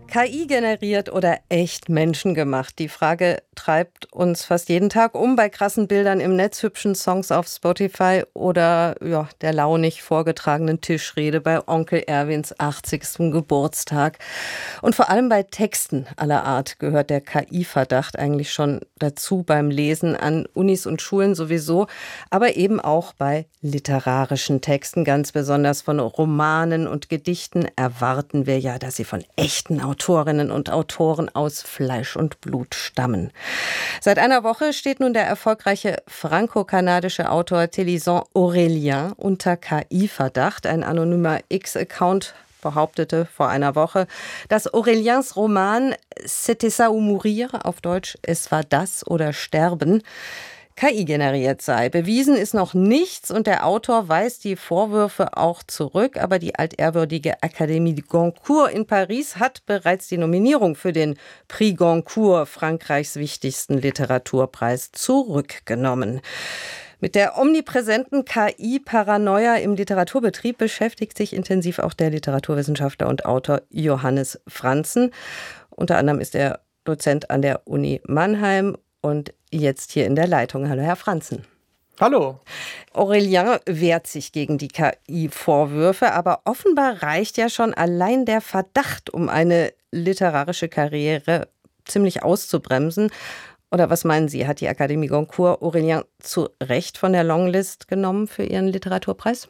KI generiert oder echt menschengemacht? Die Frage treibt uns fast jeden Tag um bei krassen Bildern im Netz, hübschen Songs auf Spotify oder der launig vorgetragenen Tischrede bei Onkel Erwins 80. Geburtstag. Und vor allem bei Texten aller Art gehört der KI-Verdacht eigentlich schon dazu beim Lesen an Unis und Schulen sowieso, aber eben auch bei literarischen Texten, ganz besonders von Romanen und Gedichten, erwarten wir ja, dass sie von echten Autorinnen und Autoren aus Fleisch und Blut stammen. Seit einer Woche steht nun der erfolgreiche franco-kanadische Autor Télisant Aurélien unter KI-Verdacht. Ein anonymer X-Account behauptete vor einer Woche, dass Auréliens Roman C'était ça ou mourir, auf Deutsch Es war das oder sterben, KI generiert sei. Bewiesen ist noch nichts und der Autor weist die Vorwürfe auch zurück. Aber die altehrwürdige Académie de Goncourt in Paris hat bereits die Nominierung für den Prix Goncourt, Frankreichs wichtigsten Literaturpreis, zurückgenommen. Mit der omnipräsenten KI-Paranoia im Literaturbetrieb beschäftigt sich intensiv auch der Literaturwissenschaftler und Autor Johannes Franzen. Unter anderem ist er Dozent an der Uni Mannheim und jetzt hier in der Leitung. Hallo, Herr Franzen. Hallo. Aurélien wehrt sich gegen die KI-Vorwürfe, aber offenbar reicht ja schon allein der Verdacht, um eine literarische Karriere ziemlich auszubremsen. Oder was meinen Sie, hat die Académie Goncourt Aurélien zu Recht von der Longlist genommen für ihren Literaturpreis?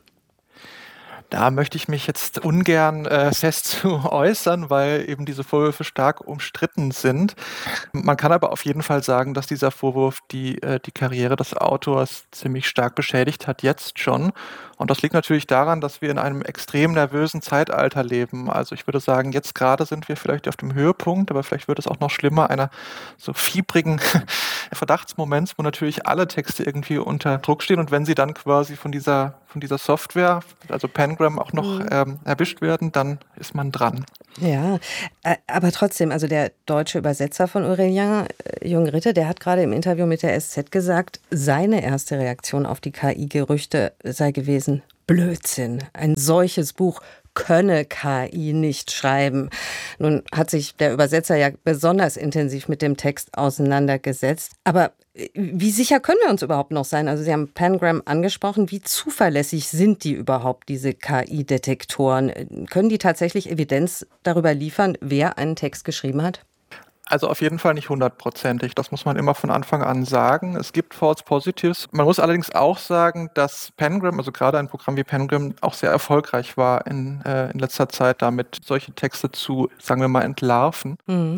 Da möchte ich mich jetzt ungern fest zu äußern, weil eben diese Vorwürfe stark umstritten sind. Man kann aber auf jeden Fall sagen, dass dieser Vorwurf die Karriere des Autors ziemlich stark beschädigt hat, jetzt schon. Und das liegt natürlich daran, dass wir in einem extrem nervösen Zeitalter leben. Also ich würde sagen, jetzt gerade sind wir vielleicht auf dem Höhepunkt, aber vielleicht wird es auch noch schlimmer, einer so fiebrigen Verdachtsmoments, wo natürlich alle Texte irgendwie unter Druck stehen. Und wenn sie dann quasi von dieser Software, also Pengram, auch noch erwischt werden, dann ist man dran. Ja, aber trotzdem, also der deutsche Übersetzer von Aurélien, Jürgen Ritte, der hat gerade im Interview mit der SZ gesagt, seine erste Reaktion auf die KI-Gerüchte sei gewesen: Blödsinn, ein solches Buch könne KI nicht schreiben. Nun hat sich der Übersetzer ja besonders intensiv mit dem Text auseinandergesetzt. Aber wie sicher können wir uns überhaupt noch sein? Also Sie haben Pengram angesprochen. Wie zuverlässig sind die überhaupt, diese KI-Detektoren? Können die tatsächlich Evidenz darüber liefern, wer einen Text geschrieben hat? Also auf jeden Fall nicht 100%. Das muss man immer von Anfang an sagen. Es gibt False Positives. Man muss allerdings auch sagen, dass Pengram, also gerade ein Programm wie Pengram, auch sehr erfolgreich war in letzter Zeit damit, solche Texte zu, sagen wir mal, entlarven.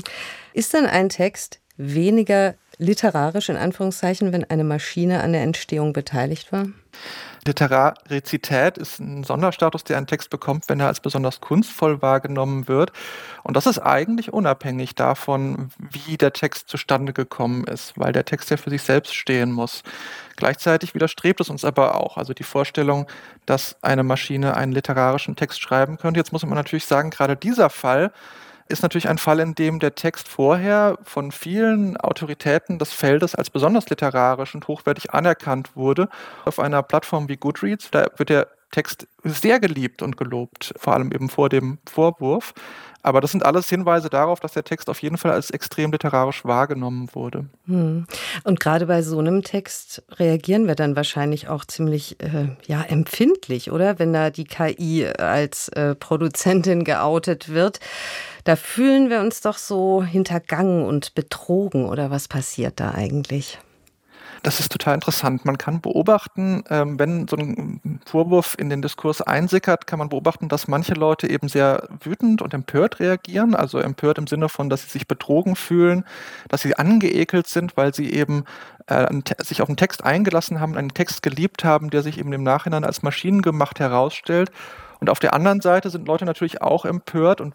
Ist denn ein Text weniger literarisch, in Anführungszeichen, wenn eine Maschine an der Entstehung beteiligt war? Literarizität ist ein Sonderstatus, der ein Text bekommt, wenn er als besonders kunstvoll wahrgenommen wird. Und das ist eigentlich unabhängig davon, wie der Text zustande gekommen ist, weil der Text ja für sich selbst stehen muss. Gleichzeitig widerstrebt es uns aber auch, also die Vorstellung, dass eine Maschine einen literarischen Text schreiben könnte. Jetzt muss man natürlich sagen, gerade dieser Fall ist natürlich ein Fall, in dem der Text vorher von vielen Autoritäten des Feldes als besonders literarisch und hochwertig anerkannt wurde. Auf einer Plattform wie Goodreads, da wird der Text sehr geliebt und gelobt, vor allem eben vor dem Vorwurf. Aber das sind alles Hinweise darauf, dass der Text auf jeden Fall als extrem literarisch wahrgenommen wurde. Und gerade bei so einem Text reagieren wir dann wahrscheinlich auch ziemlich empfindlich, oder? Wenn da die KI als Produzentin geoutet wird. Da fühlen wir uns doch so hintergangen und betrogen, oder was passiert da eigentlich? Das ist total interessant. Man kann beobachten, wenn so ein Vorwurf in den Diskurs einsickert, kann man beobachten, dass manche Leute eben sehr wütend und empört reagieren. Also empört im Sinne von, dass sie sich betrogen fühlen, dass sie angeekelt sind, weil sie eben sich auf einen Text eingelassen haben, einen Text geliebt haben, der sich eben im Nachhinein als maschinengemacht herausstellt. Und auf der anderen Seite sind Leute natürlich auch empört und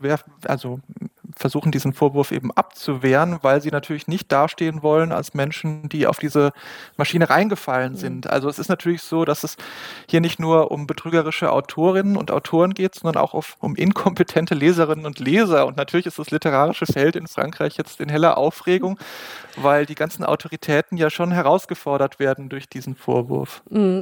versuchen diesen Vorwurf eben abzuwehren, weil sie natürlich nicht dastehen wollen als Menschen, die auf diese Maschine reingefallen sind. Also es ist natürlich so, dass es hier nicht nur um betrügerische Autorinnen und Autoren geht, sondern auch um inkompetente Leserinnen und Leser. Und natürlich ist das literarische Feld in Frankreich jetzt in heller Aufregung, weil die ganzen Autoritäten ja schon herausgefordert werden durch diesen Vorwurf.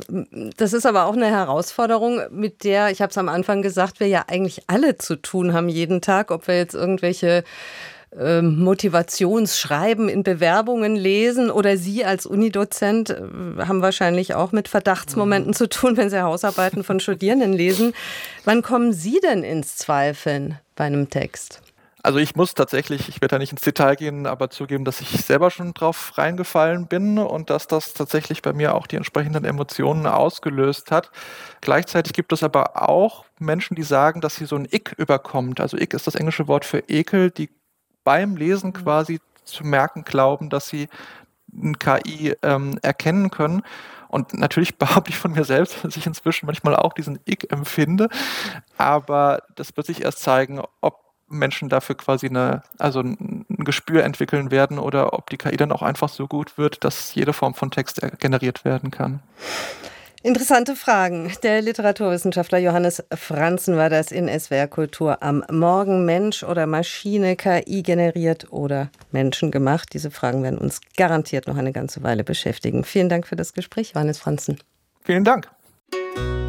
Das ist aber auch eine Herausforderung, mit der, ich habe es am Anfang gesagt, wir ja eigentlich alle zu tun haben jeden Tag, ob wir jetzt irgendwelche irgendwelche Motivationsschreiben in Bewerbungen lesen, oder Sie als Unidozent haben wahrscheinlich auch mit Verdachtsmomenten zu tun, wenn Sie Hausarbeiten von Studierenden lesen. Wann kommen Sie denn ins Zweifeln bei einem Text? Also ich muss tatsächlich, ich werde da nicht ins Detail gehen, aber zugeben, dass ich selber schon drauf reingefallen bin und dass das tatsächlich bei mir auch die entsprechenden Emotionen ausgelöst hat. Gleichzeitig gibt es aber auch Menschen, die sagen, dass sie so ein Ick überkommt. Also Ick ist das englische Wort für Ekel, die beim Lesen quasi zu merken glauben, dass sie ein KI erkennen können. Und natürlich behaupte ich von mir selbst, dass ich inzwischen manchmal auch diesen Ick empfinde. Aber das wird sich erst zeigen, ob Menschen dafür quasi ein Gespür entwickeln werden oder ob die KI dann auch einfach so gut wird, dass jede Form von Text generiert werden kann. Interessante Fragen. Der Literaturwissenschaftler Johannes Franzen war das in SWR Kultur am Morgen. Mensch oder Maschine, KI generiert oder menschengemacht? Diese Fragen werden uns garantiert noch eine ganze Weile beschäftigen. Vielen Dank für das Gespräch, Johannes Franzen. Vielen Dank.